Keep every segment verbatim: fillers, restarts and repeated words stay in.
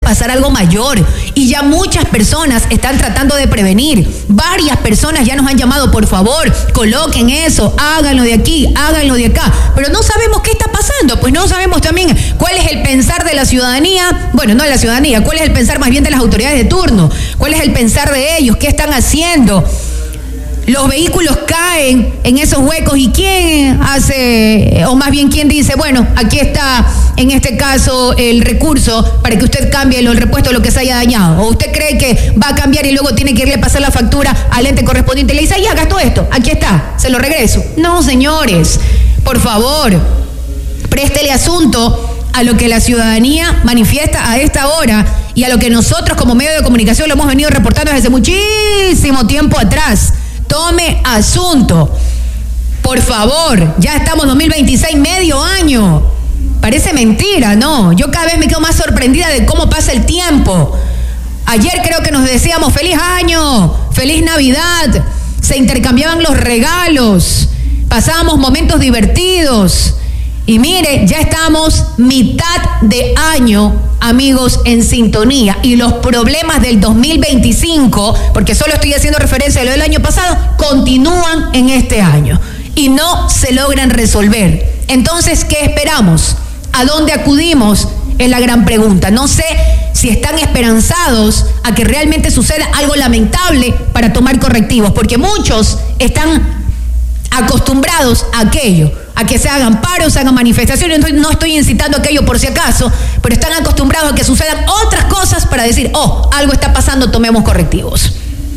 pasar algo mayor. Y ya muchas personas están tratando de prevenir. Varias personas ya nos han llamado, por favor, coloquen eso, háganlo de aquí, háganlo de acá. Pero no sabemos qué está pasando, pues no sabemos también cuál es el pensar de la ciudadanía, bueno, no de la ciudadanía, cuál es el pensar más bien de las autoridades de turno, cuál es el pensar de ellos, qué están haciendo. Los vehículos caen en esos huecos y quién hace, o más bien quién dice, bueno, aquí está en este caso el recurso para que usted cambie el repuesto de lo que se haya dañado. O usted cree que va a cambiar y luego tiene que irle a pasar la factura al ente correspondiente y le dice, ya gastó esto, aquí está, se lo regreso. No, señores, por favor, préstele asunto a lo que la ciudadanía manifiesta a esta hora y a lo que nosotros como medio de comunicación lo hemos venido reportando desde muchísimo tiempo atrás. Tome asunto, por favor, ya estamos dos mil veintiséis, medio año. Parece mentira, ¿no? Yo cada vez me quedo más sorprendida de cómo pasa el tiempo. Ayer creo que nos decíamos feliz año, feliz Navidad, se intercambiaban los regalos, pasábamos momentos divertidos. Y mire, ya estamos mitad de año, amigos, en sintonía. Y los problemas del dos mil veinticinco, porque solo estoy haciendo referencia a lo del año pasado, continúan en este año y no se logran resolver. Entonces, ¿qué esperamos? ¿A dónde acudimos? Es la gran pregunta. No sé si están esperanzados a que realmente suceda algo lamentable para tomar correctivos, porque muchos están acostumbrados a aquello, a que se hagan paros, se hagan manifestaciones. No estoy incitando a aquello por si acaso, pero están acostumbrados a que sucedan otras cosas para decir, oh, algo está pasando, tomemos correctivos.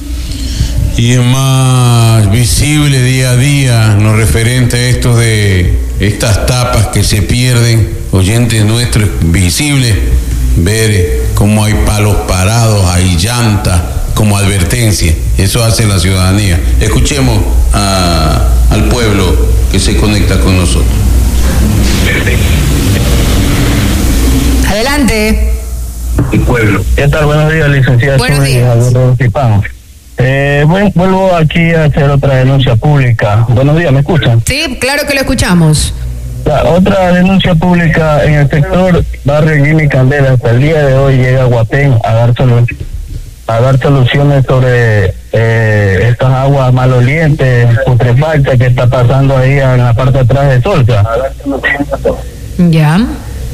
Y es más visible día a día lo referente a esto de estas tapas que se pierden, oyentes nuestros, visibles, ver cómo hay palos parados, hay llantas, como advertencia. Eso hace la ciudadanía. Escuchemos a, al pueblo que se conecta con nosotros. Adelante. El pueblo. ¿Qué tal? Buenos días, licenciada. Buenos días. Eh, bueno, vuelvo aquí a hacer otra denuncia pública. Buenos días, ¿me escuchan? Sí, claro que lo escuchamos. La otra denuncia pública en el sector Barrio Jimmy Candela. Hasta el día de hoy llega Guapén a dar soluciones a dar soluciones sobre eh, estas aguas malolientes, putrefactas que está pasando ahí en la parte de atrás de Solca. Ya.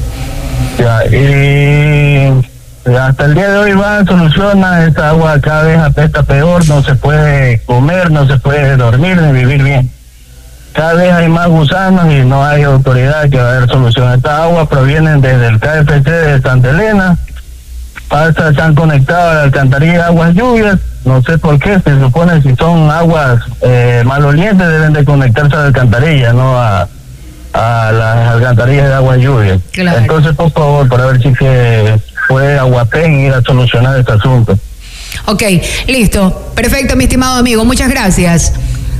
Ya, y hasta el día de hoy van, soluciona, esta agua cada vez apesta peor, no se puede comer, no se puede dormir ni vivir bien. Cada vez hay más gusanos y no hay autoridad que va a dar solución. Estas aguas provienen desde el K F C de Santa Elena, pasa, están conectados a la alcantarilla de aguas lluvias, no sé por qué, se supone si son aguas eh, malolientes deben de conectarse a la alcantarilla, no a, a las alcantarillas de aguas lluvias. Claro. Entonces, por favor, para ver si que puede Aguapén ir a solucionar este asunto. Ok, listo, perfecto, mi estimado amigo, muchas gracias.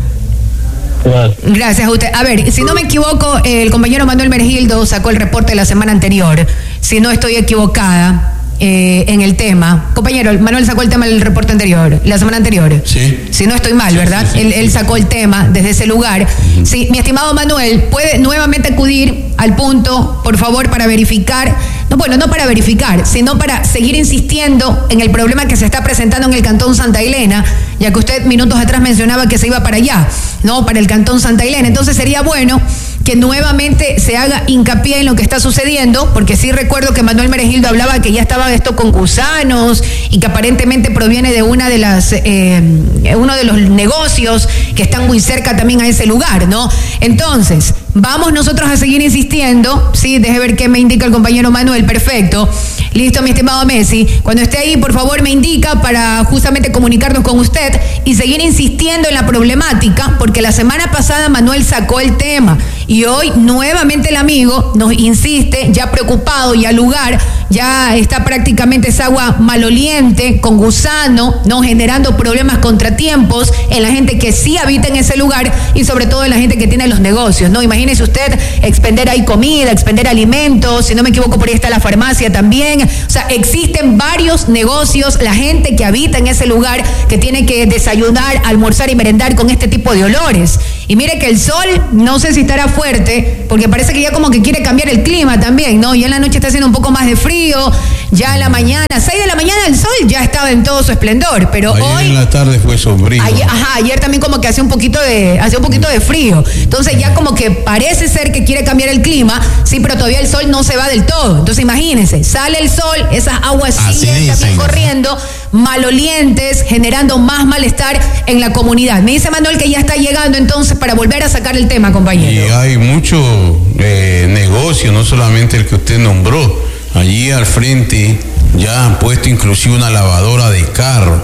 Gracias. Gracias a usted. A ver, si no me equivoco, el compañero Manuel Mergildo sacó el reporte de la semana anterior, si no estoy equivocada. Eh, en el tema. Compañero, Manuel sacó el tema del reporte anterior, la semana anterior. Sí. Si no estoy mal, ¿verdad? Sí, sí, sí, él, él sacó el tema desde ese lugar. Uh-huh. Sí, mi estimado Manuel, ¿puede nuevamente acudir al punto, por favor, para verificar? No, bueno, no para verificar, sino para seguir insistiendo en el problema que se está presentando en el Cantón Santa Elena, ya que usted minutos atrás mencionaba que se iba para allá, ¿no? Para el Cantón Santa Elena. Entonces sería bueno que nuevamente se haga hincapié en lo que está sucediendo, porque sí recuerdo que Manuel Mergildo hablaba que ya estaba esto con gusanos y que aparentemente proviene de una de las eh, uno de los negocios que están muy cerca también a ese lugar, ¿no? Entonces, vamos nosotros a seguir insistiendo, sí, deje ver qué me indica el compañero Manuel, perfecto. Listo, mi estimado Messi. Cuando esté ahí, por favor, me indica para justamente comunicarnos con usted y seguir insistiendo en la problemática, porque la semana pasada Manuel sacó el tema y hoy nuevamente el amigo nos insiste, ya preocupado y al lugar, ya está prácticamente esa agua maloliente, con gusano, no generando problemas, contratiempos en la gente que sí habita en ese lugar y sobre todo en la gente que tiene los negocios, ¿no? Imagínese usted expender ahí comida, expender alimentos, si no me equivoco por ahí está la farmacia también, o sea, existen varios negocios, la gente que habita en ese lugar que tiene que desayunar, almorzar y merendar con este tipo de olores. Y mire que el sol, no sé si estará fuerte, porque parece que ya como que quiere cambiar el clima también, ¿no? Y en la noche está haciendo un poco más de frío. frío, ya en la mañana, seis de la mañana el sol ya estaba en todo su esplendor, pero ayer hoy... en la tarde fue sombrío. Ayer, ajá, ayer también como que hacía un poquito de, hacía un poquito de frío, entonces ya como que parece ser que quiere cambiar el clima, sí, pero todavía el sol no se va del todo, entonces imagínense, sale el sol, esas aguas siguen también corriendo, malolientes, generando más malestar en la comunidad. Me dice Manuel que ya está llegando entonces para volver a sacar el tema, compañero. Y hay mucho eh, negocio, no solamente el que usted nombró. Allí al frente ya han puesto inclusive una lavadora de carro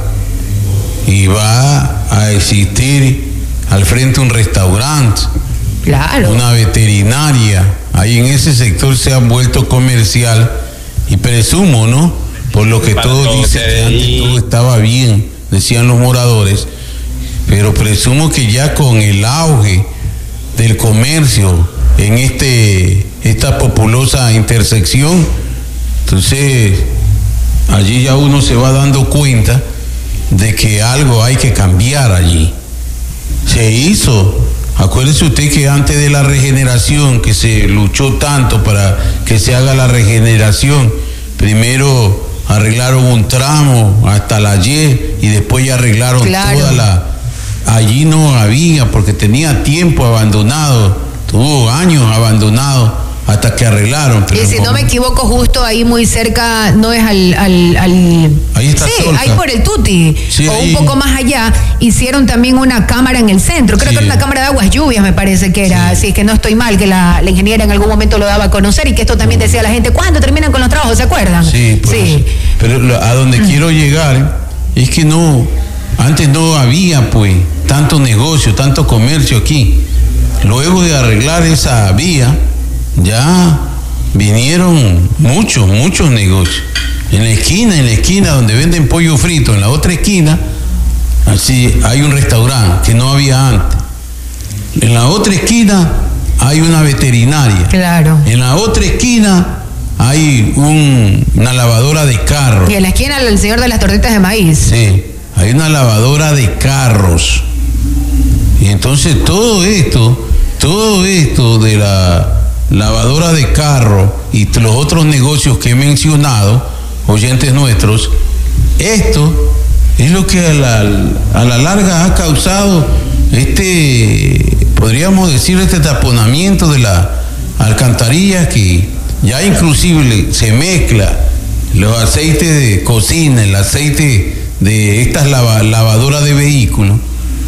y va a existir al frente un restaurante, claro, una veterinaria. Ahí en ese sector se ha vuelto comercial y presumo, ¿no? Por lo que todos dicen que antes todo estaba bien, decían los moradores, pero presumo que ya con el auge del comercio en este esta populosa intersección, entonces allí ya uno se va dando cuenta de que algo hay que cambiar allí. Se hizo, acuérdese usted que antes de la regeneración, que se luchó tanto para que se haga la regeneración, primero arreglaron un tramo hasta la Y y después ya arreglaron claro. toda la... Allí no había, porque tenía tiempo abandonado, tuvo años abandonado hasta que arreglaron. Pero y si no me equivoco, justo ahí muy cerca, no es al... al, al ahí está sí, Solca. Ahí por el Tuti, sí, o ahí. Un poco más allá, hicieron también una cámara en el centro, creo sí. que era una cámara de aguas lluvias, me parece que era, sí. si es que no estoy mal, que la, la ingeniera en algún momento lo daba a conocer y que esto también decía la gente, ¿cuándo terminan con los trabajos? ¿Se acuerdan? Sí, sí. Eso. Pero a donde mm. quiero llegar es que no, antes no había pues tanto negocio, tanto comercio aquí. Luego de arreglar esa vía, ya vinieron muchos, muchos negocios. En la esquina, en la esquina donde venden pollo frito, en la otra esquina, así hay un restaurante que no había antes. En la otra esquina hay una veterinaria. Claro. En la otra esquina hay un, una lavadora de carros. Y en la esquina el señor de las tortitas de maíz. Sí, hay una lavadora de carros. Y entonces todo esto, todo esto de la lavadora de carro y los otros negocios que he mencionado, oyentes nuestros, esto es lo que a la, a la larga ha causado este, podríamos decir, este taponamiento de la alcantarilla, que ya inclusive se mezcla los aceites de cocina, el aceite de estas lava, lavadoras de vehículos,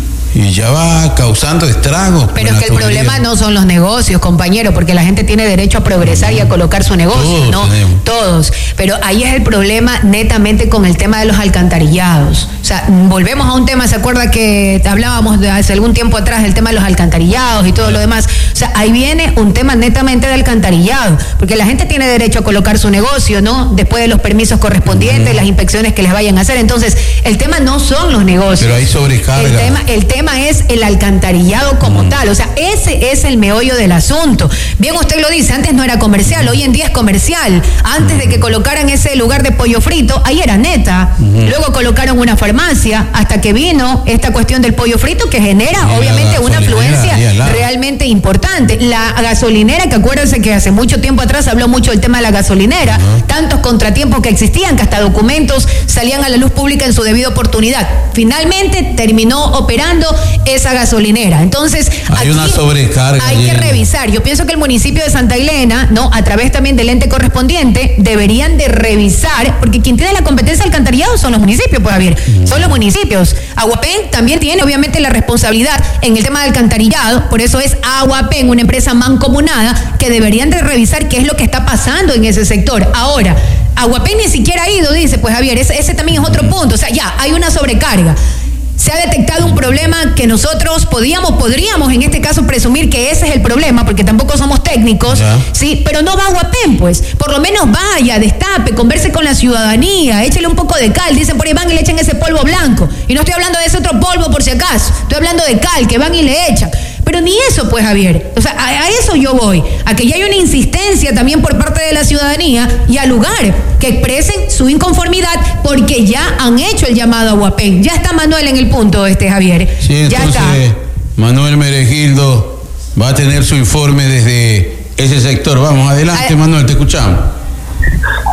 y ya va causando estragos. Pero es que el problema no son los negocios, compañero, porque la gente tiene derecho a progresar y a colocar su negocio, todos ¿no? Tenemos. Todos. Pero ahí es el problema netamente con el tema de los alcantarillados. O sea, volvemos a un tema, ¿se acuerda que hablábamos de hace algún tiempo atrás del tema de los alcantarillados y todo lo demás? O sea, ahí viene un tema netamente de alcantarillado, porque la gente tiene derecho a colocar su negocio, ¿no? Después de los permisos correspondientes, uh-huh. las inspecciones que les vayan a hacer. Entonces, el tema no son los negocios. Pero hay sobrecarga. El tema, el tema es el alcantarillado como mm. tal, o sea, ese es el meollo del asunto. Bien, usted lo dice, antes no era comercial, hoy en día es comercial. Antes mm. de que colocaran ese lugar de pollo frito, ahí era Neta, mm. luego colocaron una farmacia, hasta que vino esta cuestión del pollo frito que genera y obviamente una afluencia realmente importante. La gasolinera, que acuérdense que hace mucho tiempo atrás habló mucho del tema de la gasolinera, mm. tantos contratiempos que existían que hasta documentos salían a la luz pública en su debida oportunidad. Finalmente terminó operando esa gasolinera. Entonces, hay una sobrecarga. Hay que revisar. Yo pienso que el municipio de Santa Elena, ¿no? A través también del ente correspondiente, deberían de revisar, porque quien tiene la competencia de alcantarillado son los municipios, pues Javier, mm. son los municipios. Aguapen también tiene obviamente la responsabilidad en el tema del alcantarillado, por eso es Aguapen, una empresa mancomunada, que deberían de revisar qué es lo que está pasando en ese sector. Ahora, Aguapen ni siquiera ha ido, dice, pues Javier, ese, ese también es otro punto. O sea, ya, hay una sobrecarga. Se ha detectado un problema que nosotros podíamos, podríamos en este caso presumir que ese es el problema, porque tampoco somos técnicos, yeah. sí, pero no va a Aguapen, pues, por lo menos vaya, destape, converse con la ciudadanía, échele un poco de cal, dicen por ahí van y le echan ese polvo blanco, y no estoy hablando de ese otro polvo por si acaso, estoy hablando de cal, que van y le echan. Pero ni eso, pues, Javier. O sea, a, a eso yo voy. A que ya hay una insistencia también por parte de la ciudadanía y al lugar que expresen su inconformidad porque ya han hecho el llamado a Aguapen. Ya está Manuel en el punto, este Javier. Sí, entonces, ya está. Manuel Meregildo va a tener su informe desde ese sector. Vamos, adelante, a... Manuel, te escuchamos.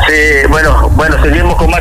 Sí, bueno, bueno, seguimos con más